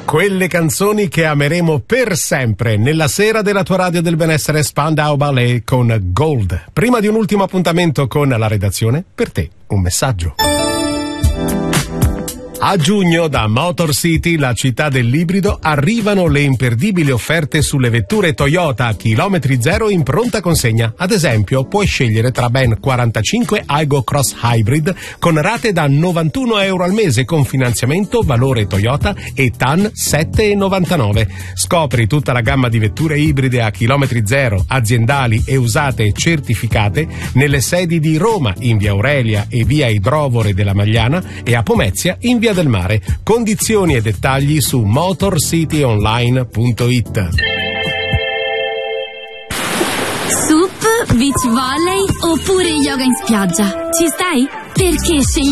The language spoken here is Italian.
Quelle canzoni che ameremo per sempre nella sera della tua radio del benessere Spandau Ballet con Gold. Prima di un ultimo appuntamento con la redazione, per te un messaggio. A giugno da Motor City, la città dell'ibrido, arrivano le imperdibili offerte sulle vetture Toyota a chilometri zero in pronta consegna. Ad esempio, puoi scegliere tra ben 45 Aygo Cross Hybrid con rate da 91 euro al mese con finanziamento valore Toyota e TAN 7,99. Scopri tutta la gamma di vetture ibride a chilometri zero, aziendali e usate certificate nelle sedi di Roma in via Aurelia e via Idrovore della Magliana e a Pomezia in via del Mare. Condizioni e dettagli su motorcityonline.it. Sup, beach volley oppure yoga in spiaggia? Ci stai? Perché scegli